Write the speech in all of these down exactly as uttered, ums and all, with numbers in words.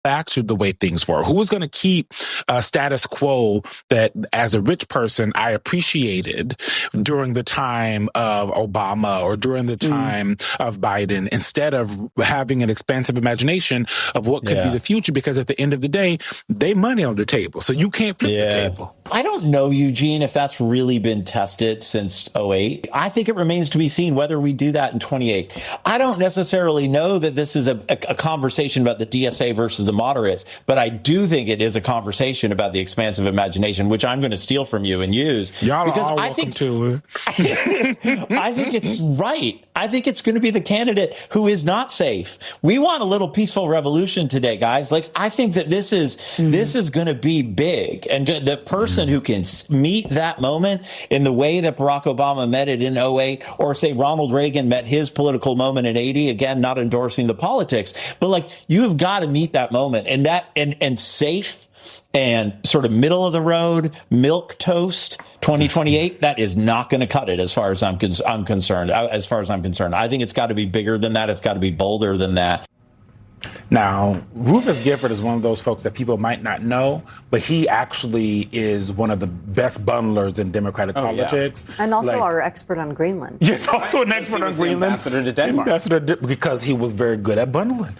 back to the way things were? Who was going to keep a status quo that, as a rich person, I appreciated during the time of Obama or during the time mm. of Biden, instead of having an expansive imagination of what could yeah. be the future? Because at the end of the day, they money on the table, so you can't flip yeah. the table. I don't know, Eugene, if that's really been tested since oh eight. I think it remains to be seen whether we do that in twenty-eight. I don't necessarily know that this is a, a, a conversation about the D S A versus the moderates, but I do think it is a conversation about the expansive imagination, which I'm going to steal from you and use. Y'all because are all I welcome think, to it. I think it's right. I think it's going to be the candidate who is not safe. We want a little peaceful revolution today, guys. Like, I think that this is mm. this is going to be big, and the person who can meet that moment in the way that Barack Obama met it in oh eight, or say Ronald Reagan met his political moment in eighty, again, not endorsing the politics, but like, you've got to meet that moment, and that, and, and safe and sort of middle of the road, milk toast twenty twenty-eight, that is not going to cut it as far as I'm, con- I'm concerned. As far as I'm concerned, I think it's got to be bigger than that. It's got to be bolder than that. Now, Rufus Gifford is one of those folks that people might not know, but he actually is one of the best bundlers in Democratic oh, politics. Yeah. And also like, our expert on Greenland. Yes, also an expert on Greenland. Ambassador to Denmark. Ambassador, because he was very good at bundling.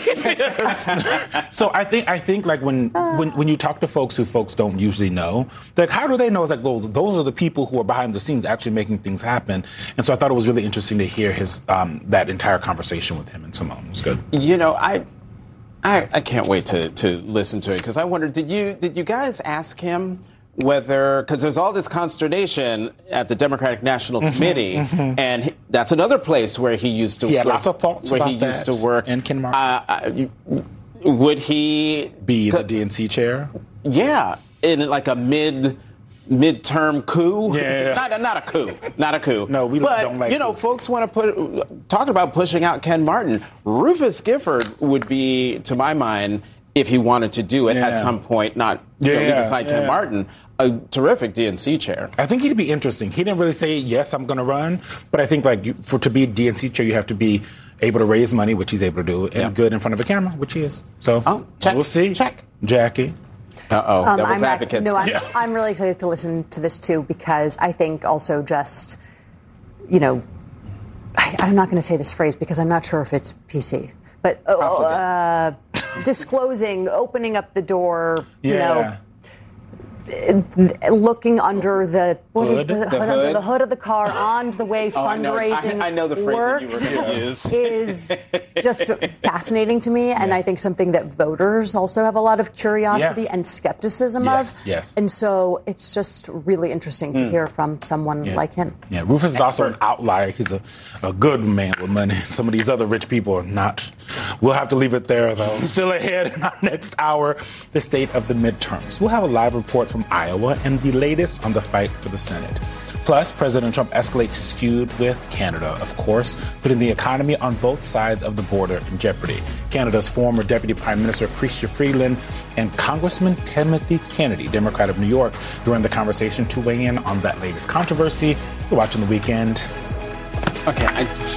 So I think, I think like when, uh, when when you talk to folks who folks don't usually know, like, how do they know? It's like, those, those are the people who are behind the scenes actually making things happen. And so I thought it was really interesting to hear his um, that entire conversation with him and Simone. It was good. You know, I... I, I can't wait to, to listen to it, because I wonder, did you did you guys ask him whether, because there's all this consternation at the Democratic National mm-hmm, Committee, mm-hmm. and he, that's another place where he used to yeah, where, lots of thoughts where about he that. used to work. And Ken Martin. Uh, uh, would he be the D N C chair? Yeah, in like a mid. midterm coup. Yeah. not, not a coup. Not a coup. No, we but, don't like you know, coups. folks want to put, talk about pushing out Ken Martin. Rufus Gifford would be, to my mind, if he wanted to do it yeah. at some point, not yeah, you know, leave aside yeah. Ken Martin, a terrific D N C chair. I think he'd be interesting. He didn't really say, yes, I'm going to run. But I think, like, you, for to be D N C chair, you have to be able to raise money, which he's able to do, and yeah. good in front of a camera, which he is. So oh, check. we'll see. Check. Jackie. Uh-oh, um, that was I'm advocates. Act- no, I'm, yeah. I'm really excited to listen to this, too, because I think also just, you know, I, I'm not going to say this phrase because I'm not sure if it's P C, but uh, disclosing, opening up the door, you yeah. know, looking under the what hood? is the, the hood, hood? Under the hood of the car on the way oh, fundraising I know, I, I know the phrase works that you were going to use. is just fascinating to me, and yeah. I think something that voters also have a lot of curiosity yeah. and skepticism yes, of. Yes. And so it's just really interesting to mm. hear from someone yeah. like him. Yeah, Rufus is Expert. also an outlier. He's a, a good man with money. Some of these other rich people are not. We'll have to leave it there, though. Still ahead in our next hour, the state of the midterms. We'll have a live report from Iowa and the latest on the fight for the Senate. Plus, President Trump escalates his feud with Canada, of course, putting the economy on both sides of the border in jeopardy. Canada's former Deputy Prime Minister Chrystia Freeland and Congressman Timothy Kennedy, Democrat of New York, during the conversation to weigh in on that latest controversy. You're watching The Weekend. Okay, I